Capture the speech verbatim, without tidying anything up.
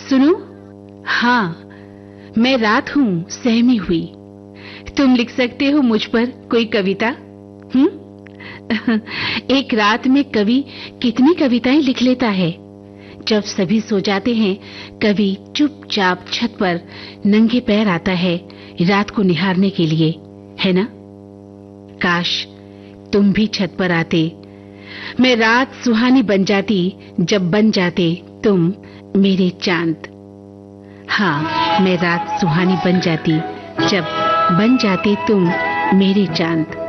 सुनो। हाँ, मैं रात हूँ सहमी हुई। तुम लिख सकते हो मुझ पर कोई कविता? हम्म? एक रात में कवि कितनी कविताएं लिख लेता है। जब सभी सो जाते हैं, कवि चुपचाप छत पर नंगे पैर आता है रात को निहारने के लिए, है ना? काश तुम भी छत पर आते। मैं रात सुहानी बन जाती जब बन जाते तुम मेरे चांद। हाँ, मैं रात सुहानी बन जाती जब बन जाते तुम मेरे चांद।